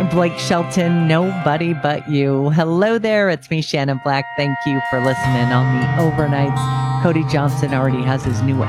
Blake Shelton, Nobody But You. Hello there. It's me, Shannon Black. Thank you for listening on the overnights. Cody Johnson already has his new